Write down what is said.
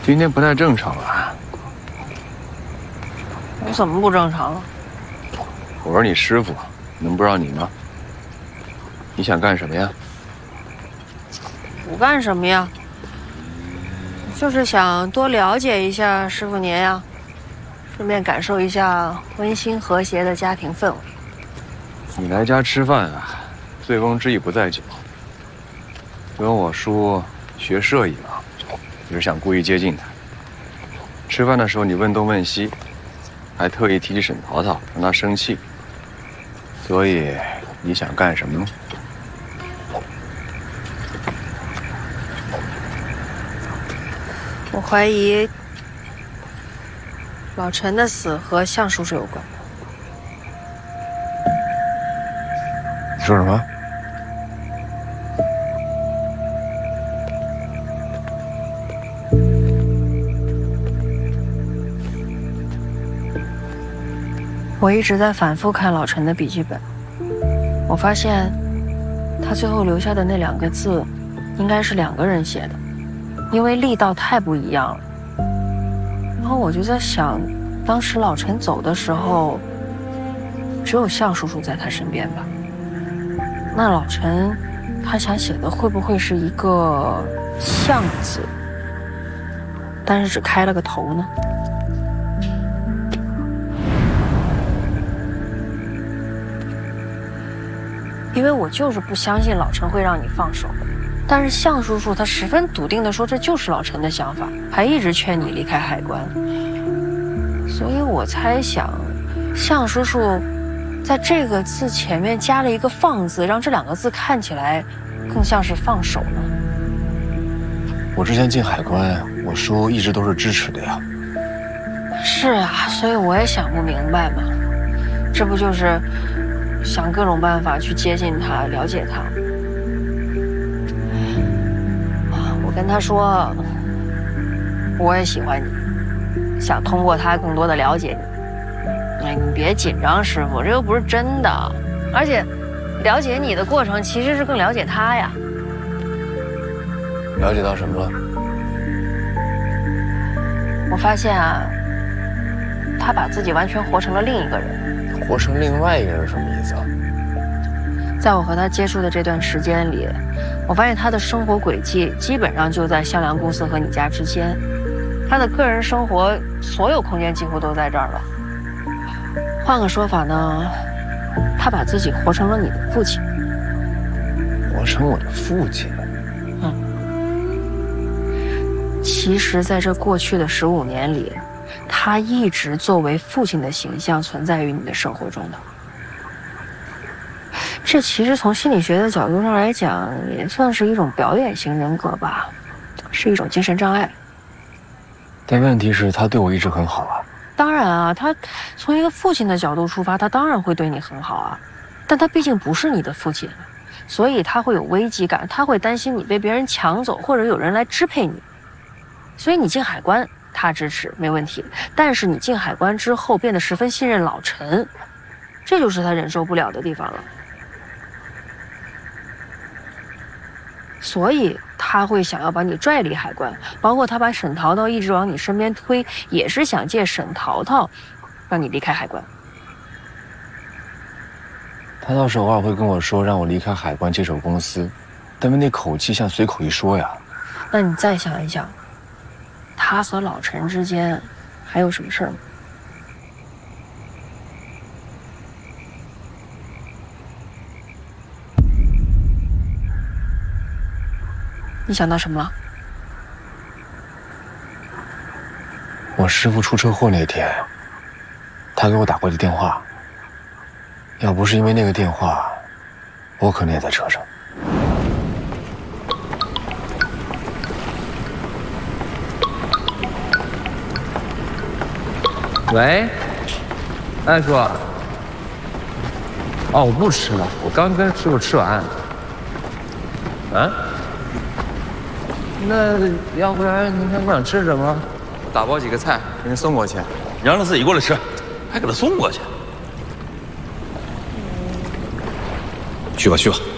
今天不太正常啊。 我怎么不正常了？ 我是你师傅，能不知道你吗？你想干什么呀？ 我干什么呀？就是想多了解一下师傅您呀，顺便感受一下温馨和谐的家庭氛围。 你来家吃饭啊，醉翁之意不在酒。跟我叔学摄影，你是想故意接近他。吃饭的时候你问东问西，还特意提起沈淘淘，让他生气。所以你想干什么呢？ 我怀疑老陈的死和向叔叔有关。 你说什么？ 我一直在反复看老陈的笔记本，我发现他最后留下的那2个字，应该是2个人写的，因为力道太不一样了。然后我就在想，当时老陈走的时候，只有向叔叔在他身边吧？那老陈他想写的会不会是一个“向”字，但是只开了个头呢？因为我就是不相信老陈会让你放手，但是向叔叔他十分笃定地说这就是老陈的想法，还一直劝你离开海关。所以我猜想，向叔叔在这个字前面加了一个“放”字，让这2个字看起来更像是放手呢。 我之前进海关，我叔一直都是支持的呀。 是啊，所以我也想不明白嘛，这不就是想各种办法去接近他，了解他。我跟他说，我也喜欢你，想通过他更多的了解你。哎，你别紧张，师傅，这又不是真的。而且，了解你的过程其实是更了解他呀。 了解到什么了？ 我发现啊，他把自己完全活成了另一个人。 活成另外一个人是什么意思啊？ 在我和他接触的这段时间里，我发现他的生活轨迹基本上就在向良公司和你家之间，他的个人生活所有空间几乎都在这儿了。换个说法呢，他把自己活成了你的父亲。 活成我的父亲？ 其实在这过去的15年里，他一直作为父亲的形象存在于你的生活中的。这其实从心理学的角度上来讲，也算是一种表演型人格吧，是一种精神障碍。 但问题是，他对我一直很好啊。 当然啊，他从一个父亲的角度出发，他当然会对你很好啊。但他毕竟不是你的父亲，所以他会有危机感，他会担心你被别人抢走，或者有人来支配你。所以你进海关，他支持没问题。但是你进海关之后，变得十分信任老陈，这就是他忍受不了的地方了。所以他会想要把你拽离海关，包括他把沈淘淘一直往你身边推，也是想借沈淘淘让你离开海关。 他倒是偶尔会跟我说让我离开海关接手公司，但是那口气像随口一说呀。 那你再想一想，他和老陈之间还有什么事儿吗？你想到什么了？ 我师父出车祸那天，他给我打过的电话。要不是因为那个电话，我可能也在车上。 喂，哎叔。哦，我不吃了，我刚跟师傅吃完。啊？那要不然您还不想吃什么？ 打包几个菜，给人送过去。 你让他自己过来吃，还给他送过去。去吧去吧。